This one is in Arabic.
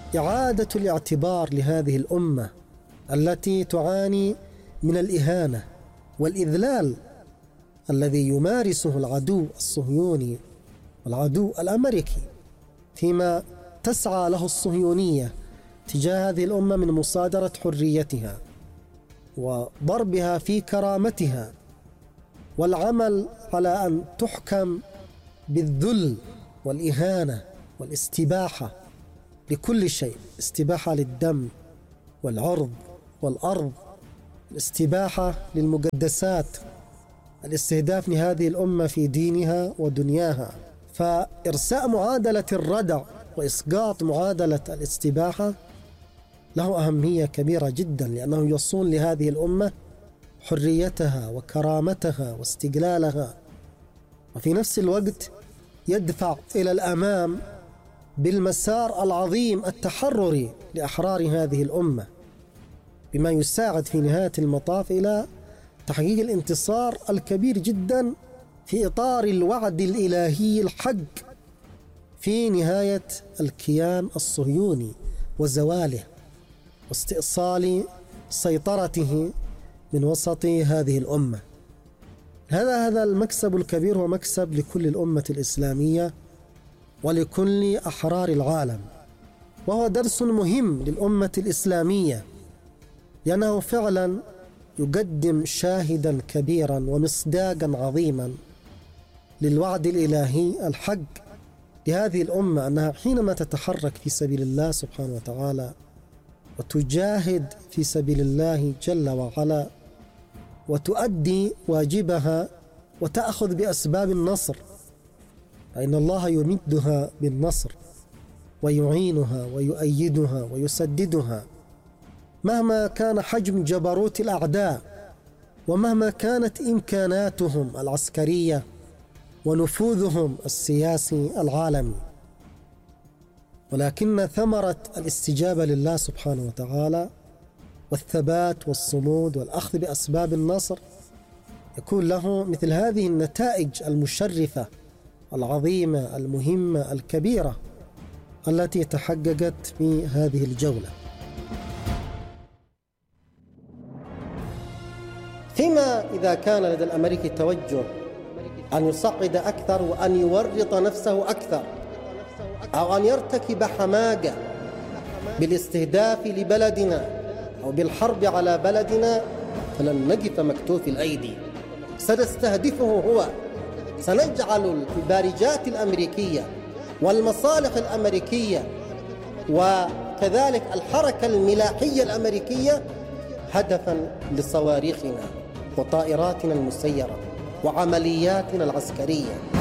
إعادة الاعتبار لهذه الأمة التي تعاني من الإهانة والإذلال الذي يمارسه العدو الصهيوني والعدو الأمريكي، فيما تسعى له الصهيونية تجاه هذه الأمة من مصادرة حريتها وضربها في كرامتها، والعمل على أن تحكم بالذل والإهانة والاستباحة لكل شيء، استباحة للدم والعرض والأرض، الاستباحة للمقدسات، الاستهداف لهذه الأمة في دينها ودنياها. فإرساء معادلة الردع وإسقاط معادلة الاستباحة له أهمية كبيرة جدا، لأنه يصون لهذه الأمة حريتها وكرامتها واستقلالها، وفي نفس الوقت يدفع إلى الأمام بالمسار العظيم التحرري لأحرار هذه الأمة، بما يساعد في نهاية المطاف إلى تحقيق الانتصار الكبير جدا في إطار الوعد الإلهي الحق في نهاية الكيان الصهيوني وزواله واستئصال سيطرته من وسط هذه الأمة. هذا المكسب الكبير هو مكسب لكل الأمة الإسلامية ولكل أحرار العالم، وهو درس مهم للأمة الإسلامية، لأنه فعلا يقدم شاهدا كبيرا ومصداقا عظيما للوعد الإلهي الحق لهذه الأمة، أنها حينما تتحرك في سبيل الله سبحانه وتعالى وتجاهد في سبيل الله جل وعلا وتؤدي واجبها وتأخذ بأسباب النصر، فإن الله يمدها بالنصر ويعينها ويؤيدها ويسددها مهما كان حجم جبروت الأعداء ومهما كانت إمكاناتهم العسكرية ونفوذهم السياسي العالمي. ولكن ثمرة الاستجابة لله سبحانه وتعالى والثبات والصمود والأخذ بأسباب النصر يكون له مثل هذه النتائج المشرفة العظيمة المهمة الكبيرة التي تحققت في هذه الجولة. فيما إذا كان لدى الأمريكي توجه أن يصعد أكثر وأن يورط نفسه أكثر، أو أن يرتكب حماقة بالاستهداف لبلدنا أو بالحرب على بلدنا، فلن نقف مكتوف الأيدي، سنستهدفه هو، سنجعل البارجات الأمريكية والمصالح الأمريكية وكذلك الحركة الملاحية الأمريكية هدفا لصواريخنا وطائراتنا المسيرة وعملياتنا العسكرية.